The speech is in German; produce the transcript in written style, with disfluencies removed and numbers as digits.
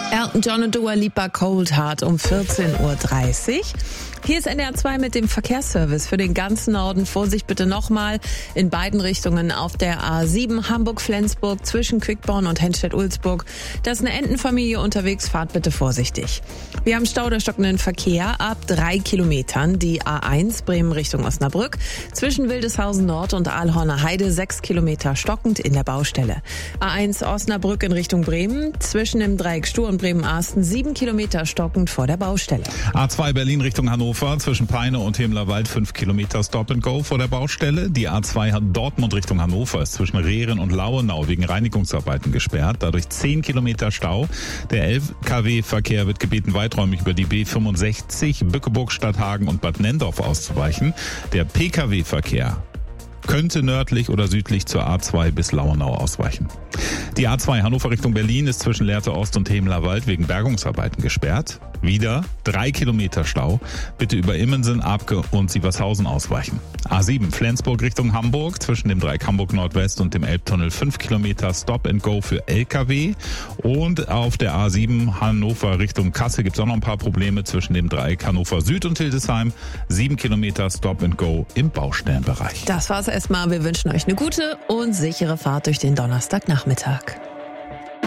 Elton John und Dua Lipa Cold Heart um 14:30 Uhr. Hier ist NDR 2 mit dem Verkehrsservice für den ganzen Norden. Vorsicht bitte nochmal in beiden Richtungen auf der A7 Hamburg-Flensburg zwischen Quickborn und Henstedt-Ulzburg. Da ist eine Entenfamilie unterwegs, fahrt bitte vorsichtig. Wir haben Stau oder stockenden Verkehr ab 3 Kilometern. Die A1 Bremen Richtung Osnabrück zwischen Wildeshausen Nord und Aalhorner Heide 6 Kilometer stockend in der Baustelle. A1 Osnabrück in Richtung Bremen zwischen dem Dreieck Stur und Bremen-Arsten 7 Kilometer stockend vor der Baustelle. A2 Berlin Richtung Hannover zwischen Peine und Hemlerwald 5 Kilometer Stop and Go vor der Baustelle. Die A2 Dortmund Richtung Hannover ist zwischen Rehren und Lauenau wegen Reinigungsarbeiten gesperrt. Dadurch 10 Kilometer Stau. Der LKW-Verkehr wird gebeten, weiträumig über die B65 Bückeburg, Stadthagen und Bad Nendorf auszuweichen. Der Pkw-Verkehr könnte nördlich oder südlich zur A2 bis Lauenau ausweichen. Die A2 Hannover Richtung Berlin ist zwischen Lehrte Ost und Hemlerwald wegen Bergungsarbeiten gesperrt. Wieder 3 Kilometer Stau. Bitte über Immensen, Abke und Sievershausen ausweichen. A7 Flensburg Richtung Hamburg zwischen dem Dreieck Hamburg Nordwest und dem Elbtunnel 5 Kilometer Stop and Go für LKW. Und auf der A7 Hannover Richtung Kassel gibt es auch noch ein paar Probleme zwischen dem Dreieck Hannover Süd und Hildesheim. 7 Kilometer Stop and Go im Baustellenbereich. Das war's erstmal. Wir wünschen euch eine gute und sichere Fahrt durch den Donnerstagnachmittag.